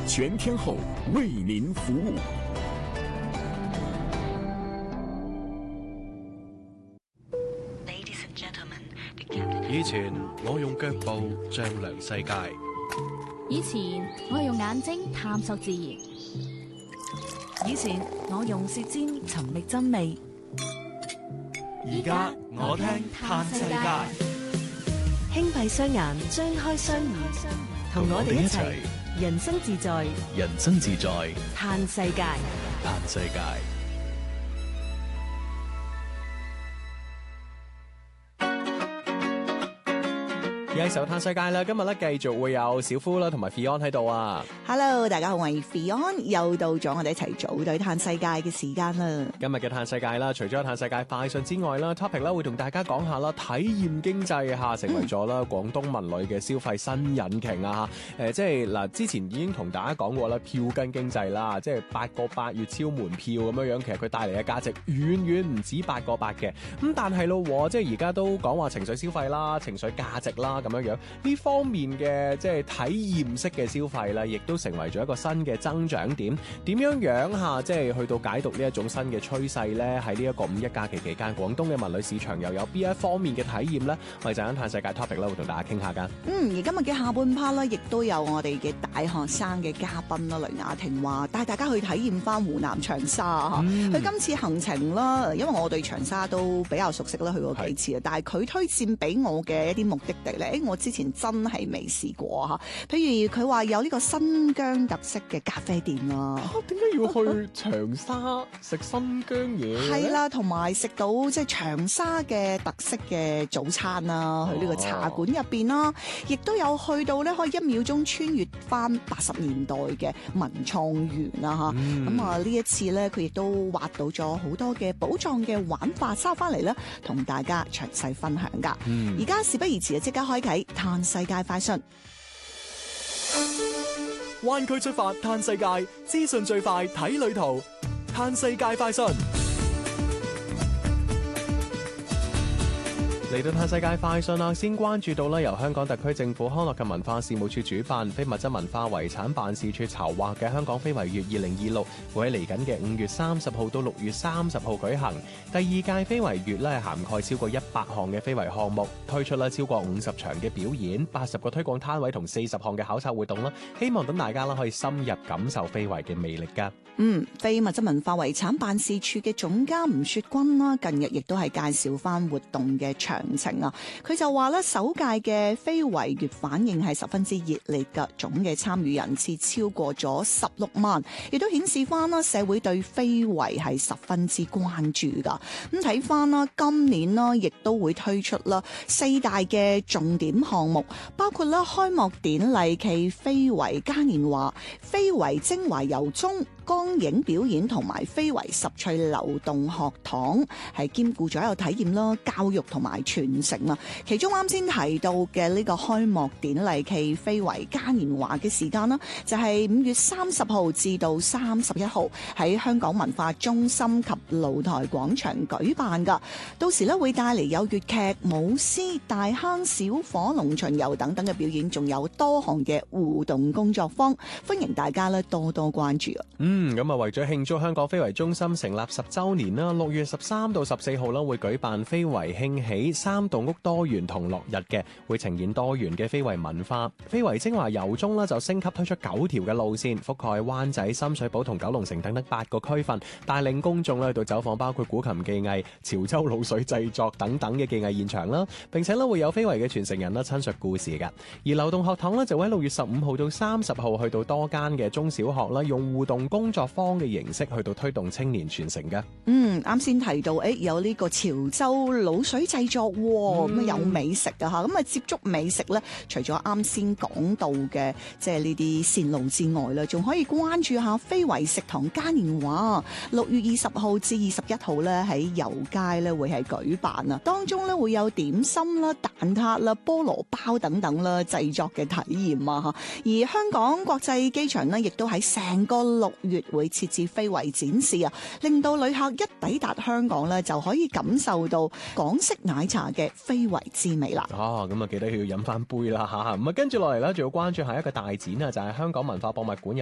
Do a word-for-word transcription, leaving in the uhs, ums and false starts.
全天候為您服務。 以前我用腳步丈量世界， 以前我係用眼睛探索自然， 以前我用舌尖尋覓真味， 而家我聽嘆世界。 輕閉雙眼，張開雙耳，同我哋一齊人生自在， 人生自在嘆世界， 嘆世界。 而喺手嘆世界啦，今日咧繼續會有小夫啦同埋 Fion 喺度啊。 Hello， 大家好，我係 Fion，又到咗我哋一齊組隊嘆世界嘅時間啦。 今日嘅嘆世界啦，除咗嘆世界快訊之外啦 ，topic 啦會同大家講下啦，體驗經濟吓成為咗啦廣東文旅嘅消費新引擎啊吓。誒、呃，即係嗱，之前已經同大家講過啦，票根經濟啦，即係八個八月超門票咁樣樣，其實佢帶嚟嘅價值遠遠唔止八個八嘅。咁但係咯，即係而家都講話情緒消費啦，情緒價值啦。咁樣樣呢方面嘅即係體驗式嘅消費啦，亦都成為咗一個新嘅增長點。點樣樣吓，即係去到解讀呢一種新嘅趨勢咧？喺呢一個五一假期期間，廣東嘅文旅市場又有邊一方面嘅體驗咧？我哋陣間嘆世界 topic 咧，會同大家傾下噶。 嗯，而今日嘅下半 part 咧，亦都有我哋嘅大學生嘅嘉賓啦，雷雅婷話帶大家去體驗翻湖南長沙吓。佢、嗯、今次行程啦，因為我對長沙都比較熟悉啦，去過幾次啊。但係佢推薦俾我嘅一啲目的地咧，誒，我之前真係未試過吓。譬如佢話有呢個新疆特色嘅咖啡店啊， 點解要去長沙食新疆嘢？ 係啦，同埋食到即係長沙嘅特色嘅早餐啦，去呢個茶館入邊啦，亦都有去到咧可以一秒鐘穿越翻八十年代嘅文創園啊吓。咁啊呢一次咧，佢亦都挖到咗好多嘅寶藏嘅玩法，收翻嚟咧，同大家詳細分享噶。而家事不宜遲啊，即刻開啟嘆世界快訊。 灣區出發嘆世界，資訊最快睇旅途，嘆世界快訊。嚟到嘆世界快訊啦，先關注到由香港特區政府康樂及文化事務處主辦、非物質文化遺產辦事處籌劃嘅香港非遺月二零二六，會喺嚟緊嘅五月三十號到六月三十號舉行。第二屆非遺月咧，涵蓋超過一百項嘅非遺項目，推出啦超過五十場嘅表演、八十個推廣攤位同四十項嘅考察活動啦，希望等大家啦可以深入感受非遺嘅魅力噶。 嗯，非物質文化遺產辦事處嘅總監吳雪君啦，近日亦都係介紹翻活動嘅詳情啊。佢就話咧，首屆嘅非遺月反應係十分之熱烈噶，總嘅參與人次超過咗十六萬，亦都顯示翻啦社會對非遺係十分之關注噶。咁睇翻啦，今年啦亦都會推出啦四大嘅重點項目，包括啦開幕典禮暨非遺嘉年華、非遺精華遊蹤、光影表演同埋非遺十趣流動學堂，係兼顧咗有體驗啦、教育同埋傳承啊。其中啱先提到嘅呢個開幕典禮暨非遺嘉年華嘅時間啦，就係五月三十號至到三十一號喺香港文化中心及露台廣場舉辦噶。到時咧會帶嚟有粵劇、舞獅、大坑小火龍巡遊等等嘅表演，仲有多項嘅互動工作坊，歡迎大家咧多多關注啊！ 嗯，咁啊，為咗慶祝香港非遺中心成立十週年啦，六月十三到十四號啦，會舉辦非遺興起三棟屋多元同樂日嘅，會呈現多元嘅非遺文化。非遺精華遊蹤啦，就升級推出九條嘅路線，覆蓋灣仔、深水埗同九龍城等等八個區份，帶領公眾咧去到走訪包括古琴技藝、潮州滷水製作等等嘅技藝現場啦，並且咧會有非遺嘅傳承人啦親述故事嘅。而流動學堂咧就會喺六月十五號到三十號去到多間嘅中小學啦，用互動工作坊嘅形式去到推動青年傳承嘅。 嗯，啱先提到誒有呢個潮州滷水製作，咁、嗯、有美食啊吓，咁啊接觸美食咧，除咗啱先講到嘅即係呢啲線路之外咧，仲可以關注下非遺食堂嘉年華，六月二十號至二十一號咧喺油街咧會係舉辦啊，當中咧會有點心啦、蛋撻啦、菠蘿包等等啦製作嘅體驗啊吓，而香港國際機場咧亦都喺成個六月會設置非遺展示啊，令到旅客一抵達香港咧就可以感受到港式奶茶嘅非遺滋味啦。 哦，咁啊記得要飲翻杯啦吓，咁啊跟住落嚟咧，仲要關注下一個大展啊，就係香港文化博物館